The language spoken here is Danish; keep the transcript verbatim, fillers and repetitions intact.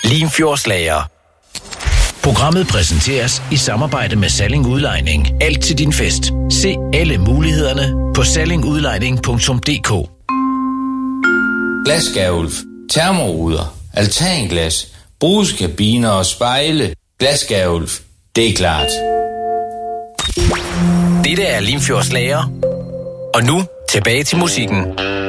Limfjordslager. Programmet præsenteres i samarbejde med Salling Udlejning. Alt til din fest. Se alle mulighederne på salling udlejning punktum d k. Glasskærulf, termoruder, altanglas, brugskabiner og spejle. Glasskærulf, det er klart. Dette er Limfjordslager. Og nu tilbage til musikken.